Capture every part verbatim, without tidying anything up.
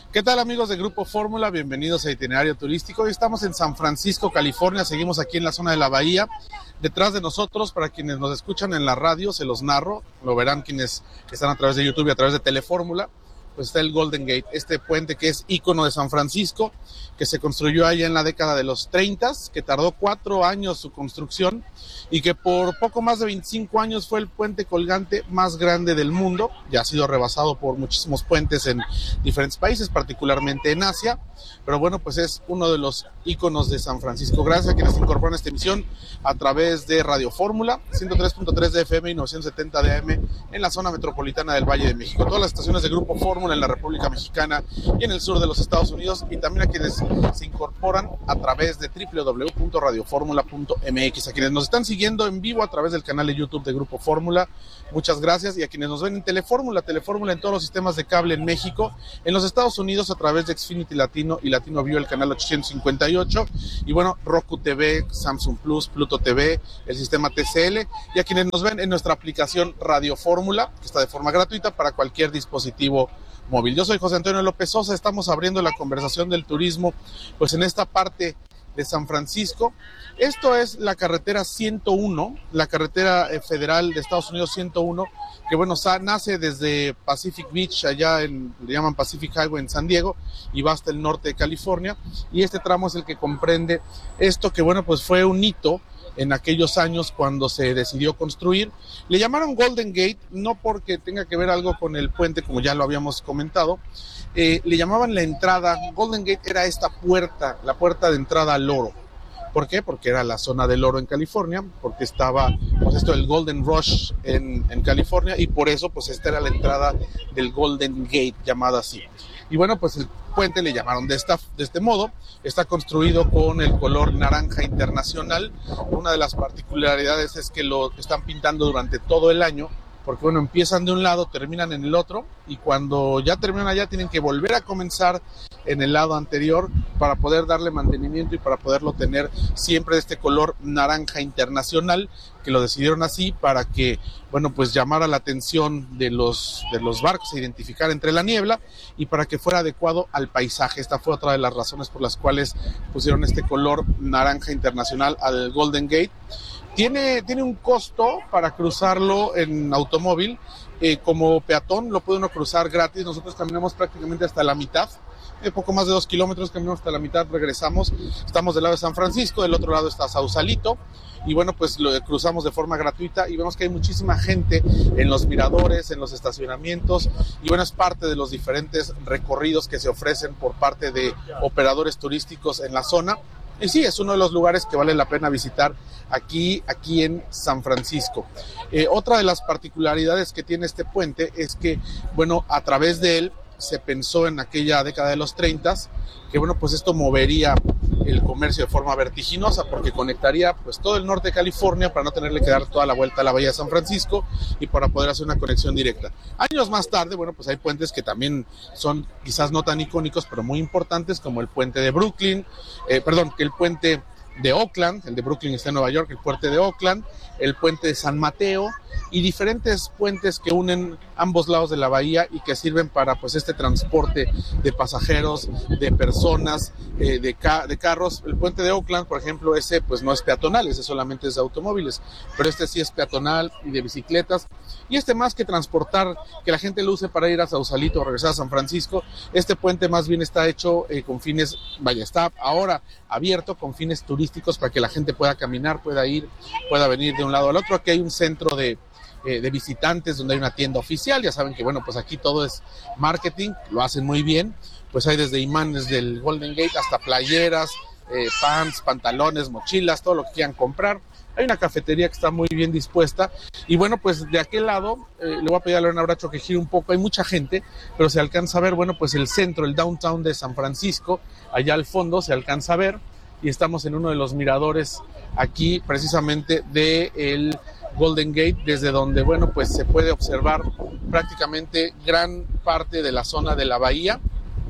¿Qué tal, amigos de Grupo Fórmula? Bienvenidos a Itinerario Turístico. Hoy estamos en San Francisco, California. Seguimos aquí en la zona de la bahía. Detrás de nosotros, para quienes nos escuchan en la radio, se los narro. Lo verán quienes están a través de YouTube y a través de Telefórmula. Pues está el Golden Gate, este puente que es ícono de San Francisco, que se construyó allá en la década de los treinta, que tardó cuatro años su construcción y que por poco más de veinticinco años fue el puente colgante más grande del mundo. Ya ha sido rebasado por muchísimos puentes en diferentes países, particularmente en Asia, pero bueno, pues es uno de los íconos de San Francisco. Gracias a quienes se incorporan a esta emisión a través de Radio Fórmula, ciento tres punto tres de F M y novecientos setenta de A M en la zona metropolitana del Valle de México. Todas las estaciones de Grupo Fórmula en la República Mexicana y en el sur de los Estados Unidos, y también a quienes se incorporan a través de doble u doble u doble u punto radio fórmula punto m x. A quienes nos están siguiendo en vivo a través del canal de YouTube de Grupo Fórmula, muchas gracias, y a quienes nos ven en Telefórmula, Telefórmula en todos los sistemas de cable en México, en los Estados Unidos a través de Xfinity Latino y Latino View, el canal ochocientos cincuenta y ocho, y bueno, Roku T V, Samsung Plus, Pluto T V, el sistema T C L, y a quienes nos ven en nuestra aplicación Radio Fórmula, que está de forma gratuita para cualquier dispositivo móvil. Yo soy José Antonio López Sosa. Estamos abriendo la conversación del turismo pues en esta parte de San Francisco. Esto es la carretera ciento uno, la carretera federal de Estados Unidos ciento uno, que bueno, nace desde Pacific Beach, allá en, le llaman Pacific Highway en San Diego, y va hasta el norte de California, y este tramo es el que comprende esto, que bueno, pues fue un hito en aquellos años cuando se decidió construir. Le llamaron Golden Gate, no porque tenga que ver algo con el puente, como ya lo habíamos comentado. Eh, le llamaban la entrada, Golden Gate era esta puerta, la puerta de entrada al oro. ¿Por qué? Porque era la zona del oro en California, porque estaba pues esto del Golden Rush en, en California, y por eso pues esta era la entrada del Golden Gate, llamada así. Y bueno, pues el puente le llamaron de, esta, de este modo. Está construido con el color naranja internacional. Una de las particularidades es que lo están pintando durante todo el año, porque bueno, empiezan de un lado, terminan en el otro, y cuando ya terminan allá tienen que volver a comenzar en el lado anterior para poder darle mantenimiento y para poderlo tener siempre de este color naranja internacional, que lo decidieron así para que, bueno, pues llamara la atención de los, de los barcos, se identificara entre la niebla, y para que fuera adecuado al paisaje. Esta fue otra de las razones por las cuales pusieron este color naranja internacional al Golden Gate. Tiene, tiene un costo para cruzarlo en automóvil. Eh, como peatón lo puede uno cruzar gratis. Nosotros caminamos prácticamente hasta la mitad, eh, poco más de dos kilómetros, caminamos hasta la mitad, regresamos. Estamos del lado de San Francisco, del otro lado está Sausalito, y bueno, pues lo cruzamos de forma gratuita, y vemos que hay muchísima gente en los miradores, en los estacionamientos, y bueno, es parte de los diferentes recorridos que se ofrecen por parte de operadores turísticos en la zona. Y sí, es uno de los lugares que vale la pena visitar aquí, aquí en San Francisco. Eh, otra de las particularidades que tiene este puente es que, bueno, a través de él se pensó en aquella década de los treinta que, bueno, pues esto movería el comercio de forma vertiginosa, porque conectaría pues todo el norte de California para no tenerle que dar toda la vuelta a la bahía de San Francisco y para poder hacer una conexión directa. Años más tarde, bueno, pues hay puentes que también son quizás no tan icónicos, pero muy importantes, como el puente de Brooklyn, eh, perdón, que el puente de Oakland, el de Brooklyn está en Nueva York, el puente de Oakland, el puente de San Mateo, y diferentes puentes que unen ambos lados de la bahía y que sirven para pues este transporte de pasajeros, de personas, eh, de, ca- de carros. El puente de Oakland, por ejemplo, ese pues no es peatonal, ese solamente es de automóviles, pero este sí es peatonal y de bicicletas, y este más que transportar, que la gente lo use para ir a Sausalito o regresar a San Francisco, este puente más bien está hecho eh, con fines, vaya, está ahora abierto con fines turísticos para que la gente pueda caminar, pueda ir, pueda venir de un lado al otro. Aquí hay un centro de Eh, de visitantes donde hay una tienda oficial. Ya saben que bueno, pues aquí todo es marketing, lo hacen muy bien, pues hay desde imanes del Golden Gate hasta playeras, eh, pants, pantalones, mochilas, todo lo que quieran comprar. Hay una cafetería que está muy bien dispuesta, y bueno, pues de aquel lado, eh, le voy a pedir a Lorena Bracho que gire un poco, hay mucha gente, pero se alcanza a ver, bueno, pues el centro, el downtown de San Francisco, allá al fondo se alcanza a ver, y estamos en uno de los miradores aquí precisamente de el Golden Gate, desde donde, bueno, pues se puede observar prácticamente gran parte de la zona de la bahía,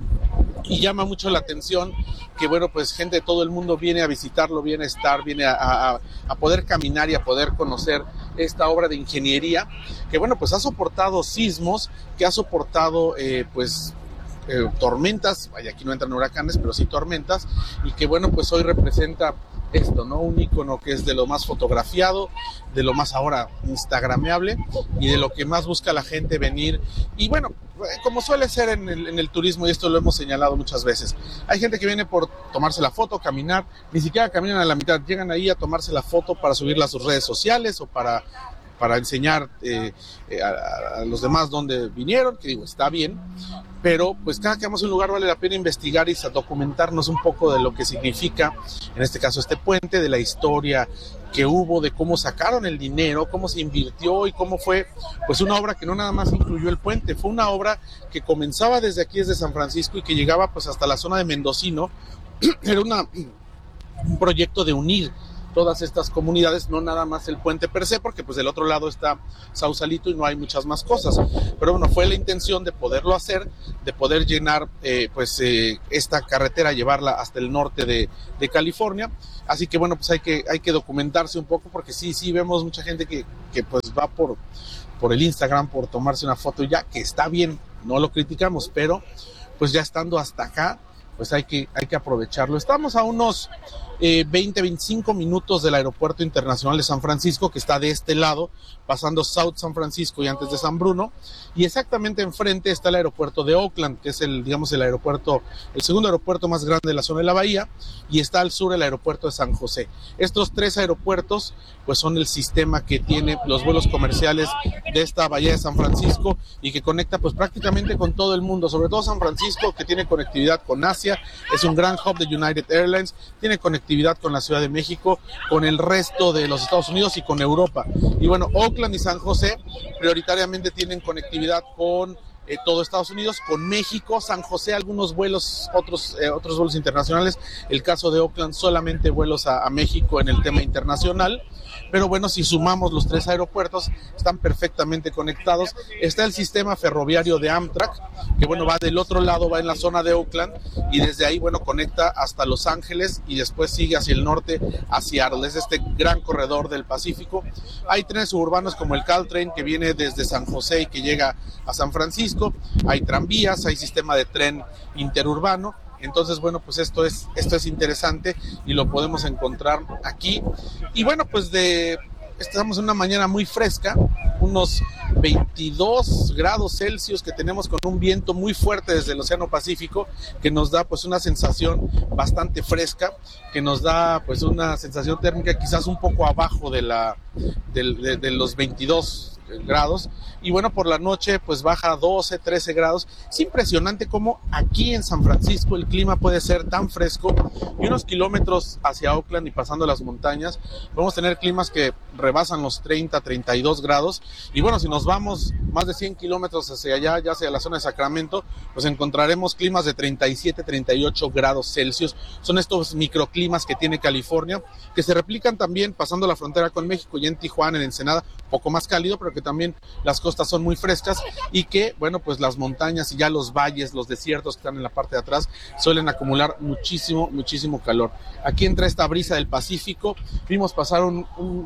y llama mucho la atención que, bueno, pues gente de todo el mundo viene a visitarlo, viene a estar, viene a, a, a poder caminar y a poder conocer esta obra de ingeniería que, bueno, pues ha soportado sismos, que ha soportado, eh, pues, eh, tormentas, vaya, aquí no entran huracanes, pero sí tormentas, y que bueno, pues hoy representa esto, ¿no? Un icono que es de lo más fotografiado, de lo más ahora instagrameable y de lo que más busca la gente venir. Y bueno, como suele ser en el, en el turismo, y esto lo hemos señalado muchas veces, hay gente que viene por tomarse la foto, caminar, ni siquiera caminan a la mitad, llegan ahí a tomarse la foto para subirla a sus redes sociales o para, para enseñar eh, eh, a, a los demás dónde vinieron, que digo, está bien, pero pues cada que vamos a un lugar vale la pena investigar y documentarnos un poco de lo que significa, en este caso este puente, de la historia que hubo, de cómo sacaron el dinero, cómo se invirtió y cómo fue pues una obra que no nada más incluyó el puente, fue una obra que comenzaba desde aquí, desde San Francisco, y que llegaba pues hasta la zona de Mendocino. Era una, un proyecto de unir todas estas comunidades, no nada más el puente per se, porque pues del otro lado está Sausalito y no hay muchas más cosas, pero bueno, fue la intención de poderlo hacer, de poder llenar eh, pues eh, esta carretera, llevarla hasta el norte de, de California. Así que bueno, pues hay que, hay que documentarse un poco, porque sí, sí vemos mucha gente que, que pues va por, por el Instagram, por tomarse una foto ya, que está bien, no lo criticamos, pero pues ya estando hasta acá, pues hay que, hay que aprovecharlo. Estamos a unos eh, veinte, veinticinco minutos del Aeropuerto Internacional de San Francisco, que está de este lado, pasando South San Francisco y antes de San Bruno, y exactamente enfrente está el aeropuerto de Oakland, que es el, digamos, el aeropuerto, el segundo aeropuerto más grande de la zona de la bahía, y está al sur el aeropuerto de San José. Estos tres aeropuertos, pues son el sistema que tiene los vuelos comerciales de esta bahía de San Francisco y que conecta pues prácticamente con todo el mundo, sobre todo San Francisco, que tiene conectividad con Asia, es un gran hub de United Airlines, tiene conectividad con la Ciudad de México, con el resto de los Estados Unidos y con Europa. Y bueno, Oakland y San José prioritariamente tienen conectividad con eh, todo Estados Unidos, con México, San José algunos vuelos, otros, eh, otros vuelos internacionales, el caso de Oakland solamente vuelos a, a México en el tema internacional. Pero bueno, si sumamos los tres aeropuertos, están perfectamente conectados. Está el sistema ferroviario de Amtrak, que bueno, va del otro lado, va en la zona de Oakland, y desde ahí, bueno, conecta hasta Los Ángeles y después sigue hacia el norte, hacia Seattle. Es este gran corredor del Pacífico. Hay trenes suburbanos como el Caltrain, que viene desde San José y que llega a San Francisco. Hay tranvías, hay sistema de tren interurbano. Entonces, bueno, pues esto es, esto es interesante y lo podemos encontrar aquí. Y bueno, pues de, estamos en una mañana muy fresca, unos veintidós grados Celsius que tenemos, con un viento muy fuerte desde el Océano Pacífico, que nos da pues una sensación bastante fresca, que nos da pues una sensación térmica quizás un poco abajo de, la, de, de, de los veintidós grados, y bueno, por la noche pues baja a doce, trece grados. Es impresionante cómo aquí en San Francisco el clima puede ser tan fresco, y unos kilómetros hacia Oakland y pasando las montañas podemos tener climas que rebasan los treinta, treinta y dos grados, y bueno, si nos vamos más de cien kilómetros hacia allá, ya hacia la zona de Sacramento, pues encontraremos climas de treinta y siete, treinta y ocho grados Celsius. Son estos microclimas que tiene California, que se replican también pasando la frontera con México y en Tijuana, en Ensenada, poco más cálido, pero que también las costas son muy frescas, y que, bueno, pues las montañas y ya los valles, los desiertos que están en la parte de atrás, suelen acumular muchísimo, muchísimo calor. Aquí entra esta brisa del Pacífico. Vimos pasar un, un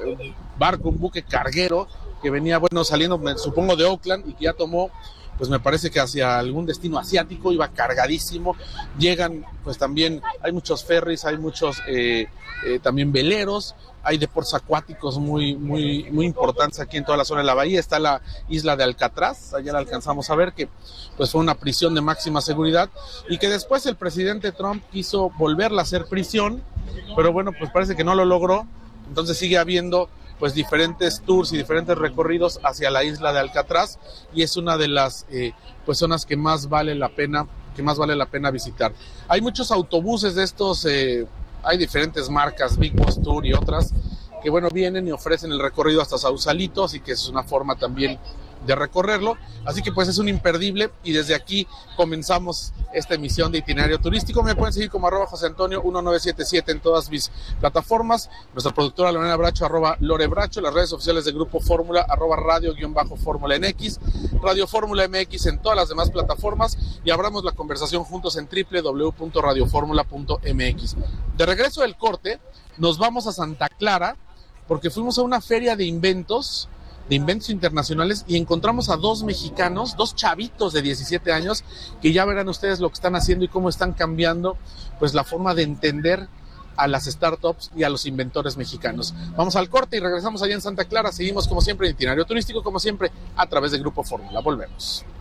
barco, un buque carguero que venía, bueno, saliendo, supongo, de Oakland, y que ya tomó, pues me parece que hacia algún destino asiático, iba cargadísimo. Llegan, pues también hay muchos ferries, hay muchos eh, eh, también veleros, hay deportes acuáticos muy, muy, muy importantes aquí en toda la zona de la bahía. Está la isla de Alcatraz, allá la alcanzamos a ver, que pues fue una prisión de máxima seguridad, y que después el presidente Trump quiso volverla a hacer prisión, pero bueno, pues parece que no lo logró. Entonces sigue habiendo pues diferentes tours y diferentes recorridos hacia la isla de Alcatraz, y es una de las eh, pues zonas que más vale la pena, que más vale la pena visitar. Hay muchos autobuses de estos, eh, hay diferentes marcas, Big Bus Tour y otras, que bueno, vienen y ofrecen el recorrido hasta Sausalito, así que es una forma también de recorrerlo. Así que pues es un imperdible, y desde aquí comenzamos esta emisión de Itinerario Turístico. Me pueden seguir como arroba José Antonio uno nueve siete siete en todas mis plataformas, nuestra productora Lorena Bracho, arroba Lore Bracho, las redes oficiales del Grupo Fórmula, arroba Radio guión bajo Fórmula M X, Radio Fórmula M X en todas las demás plataformas, y abramos la conversación juntos en doble u doble u doble u punto radio fórmula punto m x. De regreso del corte, nos vamos a Santa Clara, porque fuimos a una feria de inventos de inventos internacionales y encontramos a dos mexicanos, dos chavitos de diecisiete años, que ya verán ustedes lo que están haciendo y cómo están cambiando pues la forma de entender a las startups y a los inventores mexicanos. Vamos al corte y regresamos allá en Santa Clara. Seguimos como siempre en Itinerario Turístico, como siempre a través de Grupo Fórmula. Volvemos.